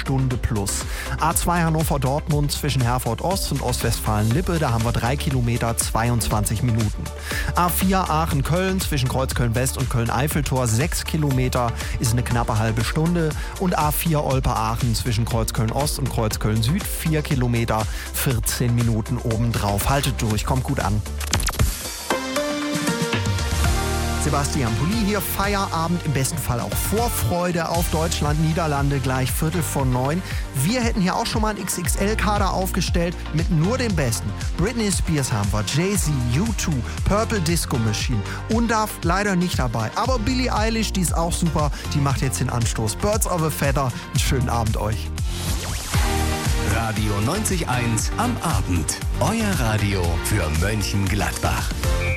Stunde plus. A2 Hannover-Dortmund zwischen Herford-Ost und Ostwestfalen-Lippe, da haben wir 3 Kilometer, 22 Minuten. A4 Aachen-Köln zwischen Kreuzköln-West und Köln-Eiffeltor, 6 Kilometer, ist eine knappe halbe Stunde. Und A4 Olpe-Aachen zwischen Kreuzköln-Ost und Kreuzköln-Süd, 4 Kilometer, 14 Minuten obendrauf. Haltet durch, kommt gut an. Sebastian Pulli hier, Feierabend, im besten Fall auch Vorfreude auf Deutschland, Niederlande, gleich 8:45. Wir hätten hier auch schon mal einen XXL-Kader aufgestellt mit nur den Besten. Britney Spears haben wir, Jay-Z, U2, Purple Disco Machine, Undav leider nicht dabei. Aber Billie Eilish, die ist auch super, die macht jetzt den Anstoß. Birds of a Feather, einen schönen Abend euch. Radio 90.1 am Abend. Euer Radio für Mönchengladbach.